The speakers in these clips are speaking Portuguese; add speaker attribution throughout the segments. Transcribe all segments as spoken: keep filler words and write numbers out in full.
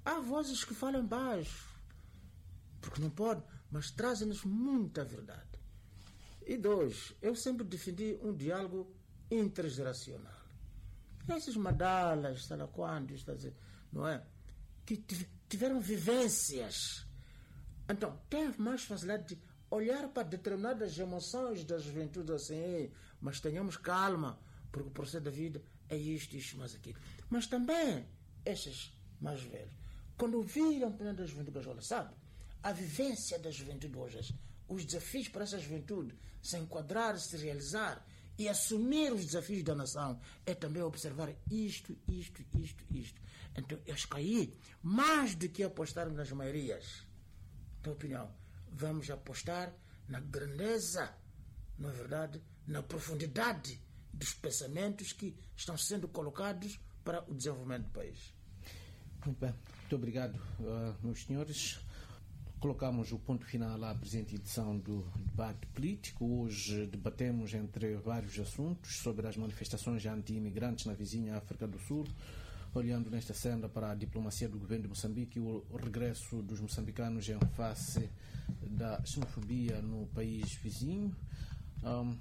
Speaker 1: há vozes que falam baixo, porque não pode, mas trazem-nos muita verdade. E dois, eu sempre defendi um diálogo intergeracional. Esses madalas, sei lá quantos, não é? Que tiveram vivências. Então, tem mais facilidade de olhar para determinadas emoções da juventude assim, mas tenhamos calma, porque o processo da vida é isto, isto, mais aquilo. Mas também, esses mais velhos, quando viram o plano da juventude gajola, sabe? A vivência da juventude hoje, os desafios para essa juventude se enquadrar, se realizar e assumir os desafios da nação, é também observar isto, isto, isto, isto. Então, eu acho que aí, mais do que apostarmos nas maiorias, da opinião, vamos apostar na grandeza, na verdade, na profundidade dos pensamentos que estão sendo colocados para o desenvolvimento do país.
Speaker 2: Muito bem, muito obrigado, uh, meus senhores. Colocamos o ponto final à presente edição do debate político. Hoje debatemos entre vários assuntos sobre as manifestações anti-imigrantes na vizinha África do Sul, olhando nesta senda para a diplomacia do governo de Moçambique e o regresso dos moçambicanos em face da xenofobia no país vizinho. Um,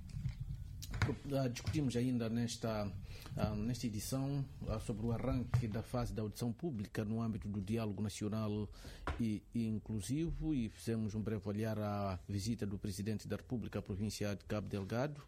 Speaker 2: discutimos ainda nesta, um, nesta edição uh, sobre o arranque da fase da audição pública no âmbito do diálogo nacional e, e inclusivo, e fizemos um breve olhar à visita do Presidente da República à província de Cabo Delgado,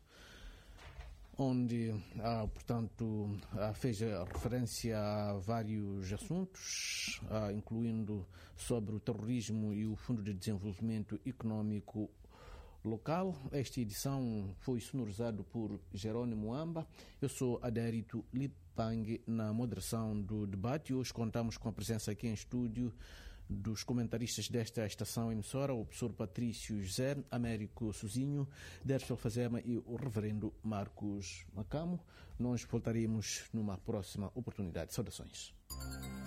Speaker 2: onde, ah, portanto, ah, fez referência a vários assuntos, ah, incluindo sobre o terrorismo e o Fundo de Desenvolvimento Econômico Local. Esta edição foi sonorizada por Jerônimo Amba. Eu sou Adérito Lipang na moderação do debate. Hoje contamos com a presença aqui em estúdio dos comentaristas desta estação emissora, o professor Patrício José, Américo Sozinho, Dershel Fazema e o reverendo Marcos Macamo. Nós voltaremos numa próxima oportunidade. Saudações.